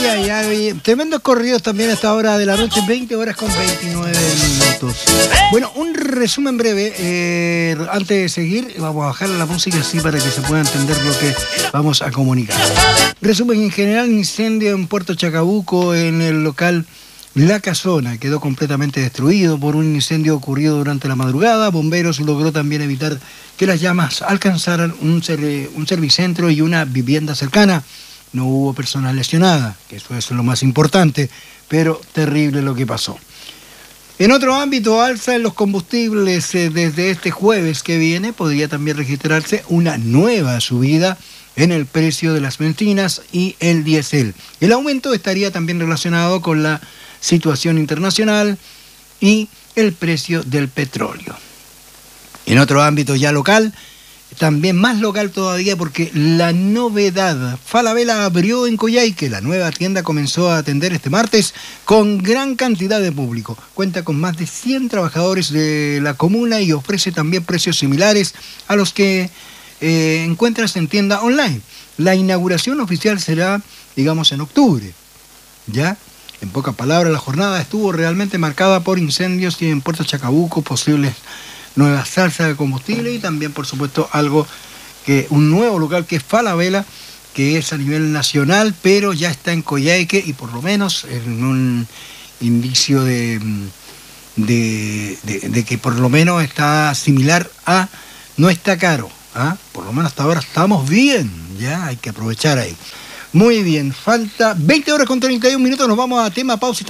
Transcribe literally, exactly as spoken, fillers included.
ay, ay. Tremendos corridos también a esta hora de la noche, veinte horas con veintinueve minutos. Bueno, un resumen breve. Eh, antes de seguir, vamos a bajar la música así para que se pueda entender lo que vamos a comunicar. Resumen en general: incendio en Puerto Chacabuco, en el local La Casona. Quedó completamente destruido por un incendio ocurrido durante la madrugada. Bomberos logró también evitar que las llamas alcanzaran un, ser, un servicentro y una vivienda cercana. No hubo personas lesionadas, que eso es lo más importante, pero terrible lo que pasó. En otro ámbito, alza en los combustibles. Eh, desde este jueves que viene podría también registrarse una nueva subida en el precio de las bencinas y el diésel. El aumento estaría también relacionado con la situación internacional y el precio del petróleo. En otro ámbito ya local, también más local todavía, porque la novedad: Falabella abrió en Coyhaique. La nueva tienda comenzó a atender este martes con gran cantidad de público. Cuenta con más de cien trabajadores de la comuna y ofrece también precios similares a los que eh, encuentras en tienda online. La inauguración oficial será, digamos, en octubre, ¿ya? En pocas palabras, la jornada estuvo realmente marcada por incendios y en Puerto Chacabuco posibles nuevas salsas de combustible y también, por supuesto, algo que un nuevo local que es Falabella, que es a nivel nacional, pero ya está en Coyhaique y por lo menos en un indicio de, de, de, de que por lo menos está similar a, no está caro, ¿ah? Por lo menos hasta ahora estamos bien, ya hay que aprovechar ahí. Muy bien, falta veinte horas con treinta y un minutos, nos vamos a tema pausa.